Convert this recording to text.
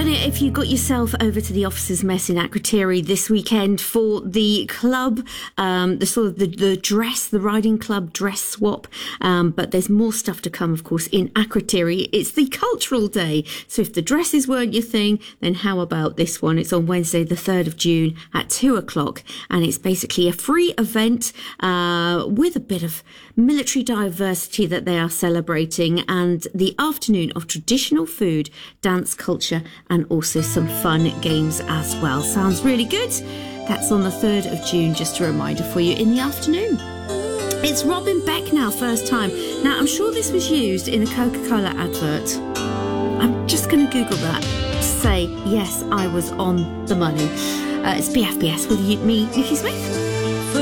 it if you got yourself over to the Officers' Mess in Akrotiri this weekend for the club, the riding club dress swap. But there's more stuff to come, of course, in Akrotiri. It's the cultural day. So if the dresses weren't your thing, then how about this one? It's on Wednesday, the 3rd of June at 2:00. And it's basically a free event with a bit of military diversity that they are celebrating, and the afternoon of traditional food, dance, culture, and also some fun games as well. Sounds really good. That's on the 3rd of June, just a reminder for you, in the afternoon. It's Robin Beck now, first time. Now, I'm sure this was used in a Coca-Cola advert. I'm just going to Google that to say, yes, I was on the money. It's BFBS with me, Nikki Smith.